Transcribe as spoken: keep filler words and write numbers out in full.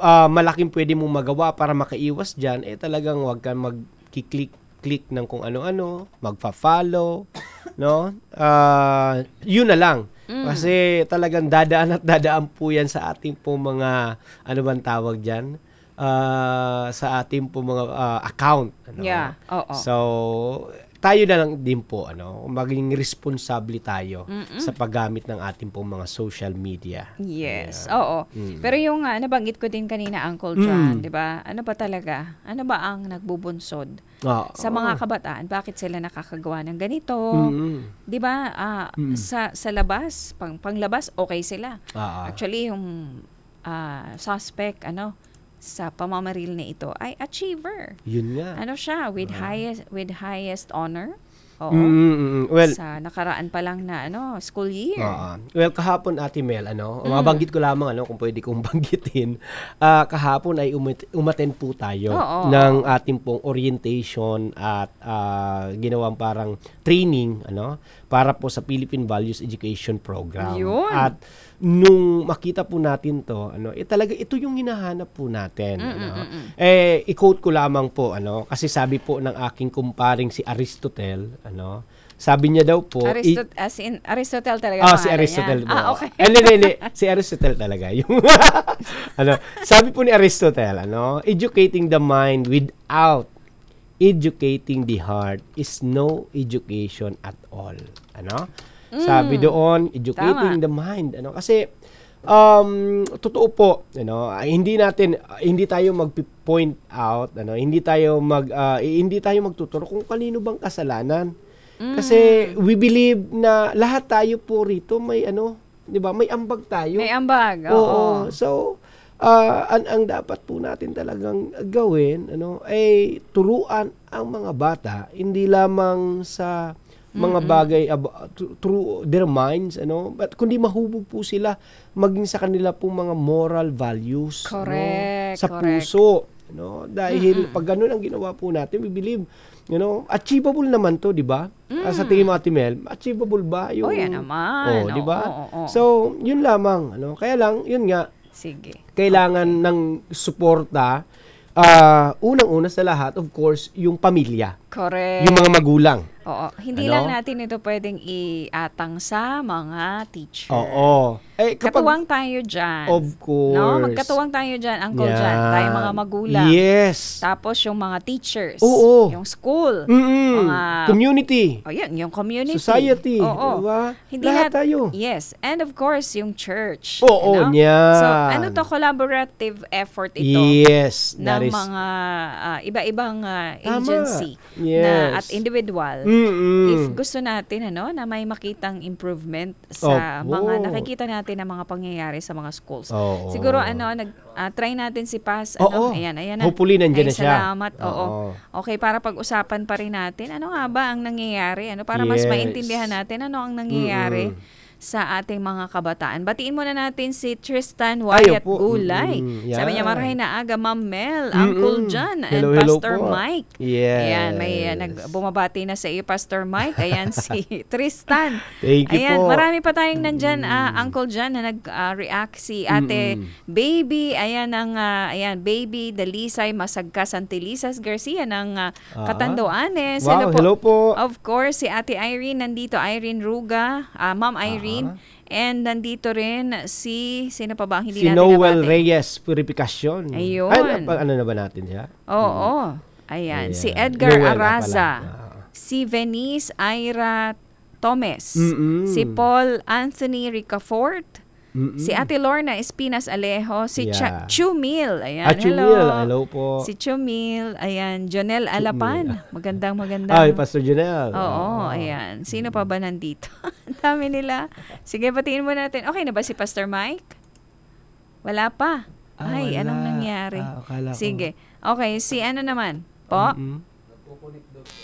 ah, malaking pwede mong magawa para makaiwas diyan, eh talagang wag kang mag-click click ng kung ano-ano, magfa-follow, no? Ah, yun na lang. Mm. Kasi talagang dadaan at dadaan po yan sa ating po mga, ano bang tawag dyan? Ah, sa ating po mga ah, account. Ano? Yeah, oo. So, tayo na lang din po, ano, maging responsable tayo Mm-mm. sa paggamit ng ating po mga social media. Yes, Ayan. oo. Mm. Pero yung uh, nabanggit ko din kanina, Uncle Mm. John, 'di ba? Ano ba talaga? Ano ba ang nagbubunsod Oo. sa mga kabataan? Bakit sila nakakagawa ng ganito? Mm. 'Di ba? Ah, Mm. sa sa labas, pang panglabas okay sila. Oo. Actually, yung ah, suspect ano sa pamamaril na ito ay achiever. Yun nga. Ano siya with highest with highest honor? Oo. Mm, mm, mm. Well, sa nakaraan pa lang na ano school year. Oo. Well, kahapon, Ate Mel, ano, Mm. mabanggit ko lamang, ano, kung pwede kong banggitin, ah, kahapon ay umit- umattend po tayo Oo, ng oo. ating pong orientation at ah, ginawang parang training, ano, para po sa Philippine Values Education Program. Yun. At nung makita po natin to, ano, eh talaga ito yung hinahanap po natin, Mm, ano. mm, mm, mm. Eh i-quote ko lamang po, ano, kasi sabi po ng aking kumparing si Aristotle, ano, sabi niya daw po, i- Aristot as in Aristotle talaga Ah, si pangalan Aristotle niya. po. Ah, okay. Eh, hindi, hindi, hindi. Si Aristotle talaga. Yung ano, sabi po ni Aristotle, ano, educating the mind without educating the heart is no education at all. Ano? Sabi Mm. doon, educating Tama. the mind. Ano? Kasi, um, totoo po, you know, ah, hindi natin, ah, hindi tayo mag-point out, ano, hindi tayo mag, ah, hindi tayo magtuturo kung kanino bang kasalanan. Kasi Mm. we believe na lahat tayo po rito may ano, 'di ba? May ambag tayo. May ambag. Oo. Oo. So, ah, ang, ang dapat po natin talagang gawin, ano, ay turuan ang mga bata hindi lamang sa mga Mm-mm. bagay abo- thr- through their minds, ano, but kundi mahubog po sila maging sa kanila pong mga moral values, no, Correct, sa correct. puso, no? Dahil Mm-mm. pag ganun ang ginawa po natin, we believe, you know, achievable naman to, di ba? Ah, sa tingin mo, Ate Mel, achievable ba yung... Oh, yan naman. Oh, di ba? Oo, oo, oo. So, yun lamang, ano? Kaya lang, yun nga, Sige. kailangan ng suporta. Ah, unang-una sa lahat, of course, yung pamilya, Correct. yung mga magulang. Oo. Hindi Ano? lang natin ito pwedeng iatang sa mga teacher. Oo. Eh, kapag... Katuwang tayo dyan. Of course. No? Magkatuwang tayo dyan, Uncle Yan. John. Tayo mga magulang. Yes. Tapos yung mga teachers. Oo. Yung school. Mm-mm. Mga- Community. O yan, yung community. Society. Oo. Diba? Hindi Lahat nat- tayo. Yes. And of course, yung church. Oo, you know? yan. So, ano to, collaborative effort ito. Yes. ng That is... mga ah, iba-ibang ah, Tama. agency Yes. na at individual. Mm-mm. If gusto natin ano na may makitang improvement sa Opo. mga nakikita natin na mga pangyayari sa mga schools. Oo. Siguro ano nag ah, try natin si Paz Oo. ano ayan ayan na. Hopefully, nandiyan Ay, na siya. Salamat. Oo. Oo. Okay, para pag-usapan pa rin natin ano nga ba ang nangyayari ano para mas Yes. maintindihan natin ano ang nangyayari Mm-mm. sa ating mga kabataan. Batiin muna natin si Tristan Ay, Wyatt opo. Gulay. Mm-mm. Sabi niya, Yan. marahay na aga, Ma'am Mel, Mm-mm. Uncle John, and Hello, hello Pastor po. Mike. Yes. Ayan, may uh, nag, bumabati na sa iyo, Pastor Mike. Ayan, si Tristan. Thank you Ayan, po. marami pa tayong nandyan, ah, Uncle John, na nag-react si ate Mm-mm. Baby. Ayan, ang, ah, ayan, Baby Dalisay Masagkas Antilisas Garcia ng uh, Ah. Catanduanes. Wow, hello po. Of course, si Ate Irene nandito, Irene Ruga, ah, Ma'am Irene. And nandito rin si, sino pa ba ang hindi Si natin Noel nabati? Reyes Purificacion. Ayun. Ay, pa- ano na ba natin siya? Oo. Ayan. Ayan. Si Edgar Noel, ah, Araza. pala. Si Venice Ira Tomes. Mm-mm. Si Paul Anthony Ricafort. Mm-mm. Si Ate Lorna Espinas Alejo. Si Yeah. Cha- Chumil. Ayan. Ah, hello. Chumil. Hello po. Si Chumil. Ayan. Jonel Alapan. Magandang magandang. Ay, Pastor Janelle. Oo, Ah. ayan. Sino pa ba nandito? Ang dami nila. Sige, batiin mo natin. Okay na ba si Pastor Mike? Wala pa. Ah, Ay, wala. anong nangyari? Ah, akala ko. Sige. Okay, si ano naman? Po? Mm-mm.